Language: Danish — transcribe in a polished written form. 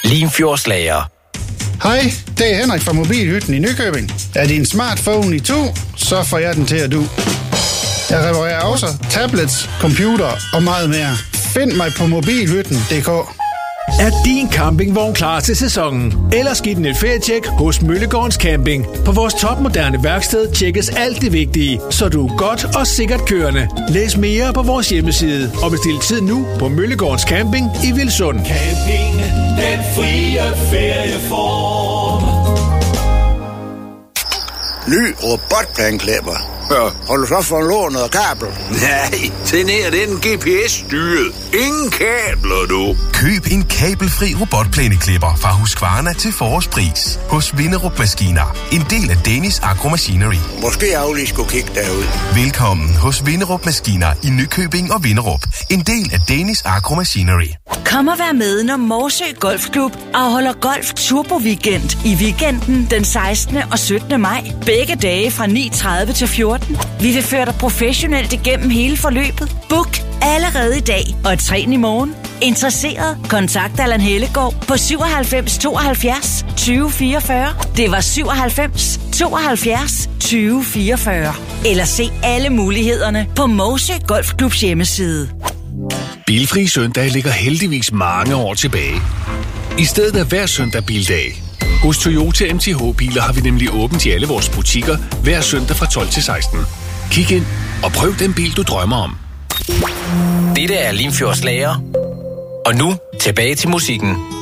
Limfjordslager. Hej, det er Henrik fra Mobilhytten i Nykøbing. Er din smartphone i to, så får jeg den til at du. Jeg reparerer også tablets, computer og meget mere. Find mig på mobilhytten.dk. Er din campingvogn klar til sæsonen? Eller skal den et ferietjek hos Møllegårdens Camping? På vores topmoderne værksted tjekkes alt det vigtige, så du er godt og sikkert kørende. Læs mere på vores hjemmeside og bestil tid nu på Møllegårdens Camping i Vilsund. Camping, den frie ferieform. Ny robotplæneklipper. Ja. Har du så fået lånt noget kabel? Nej, den her, den er GPS-styret. Ingen kabler, du. Køb en kabelfri robotplæneklipper fra Husqvarna til forårspris. Hos Vinderup Maskiner. En del af Danish Agro Machinery. Måske jeg lige skulle kigge derud. Velkommen hos Vinderup Maskiner i Nykøbing og Vinderup. En del af Danish Agro Machinery. Kom og vær med, når Morsø Golfklub afholder Golf Turbo Weekend i weekenden den 16. og 17. maj. Begge dage fra 9:30 til 14. Vi vil føre dig professionelt igennem hele forløbet. Book allerede i dag og træn i morgen. Interesseret? Kontakt Allan Hellegaard på 97 72 20 44. Det var 97 72 20 44. Eller se alle mulighederne på Morsø Golfklubs hjemmeside. Bilfri søndag ligger heldigvis mange år tilbage. I stedet er hver søndag bildag. Hos Toyota MTH-biler har vi nemlig åbent i alle vores butikker hver søndag fra 12 til 16. Kig ind og prøv den bil, du drømmer om. Dette er Limfjordslager. Og nu tilbage til musikken.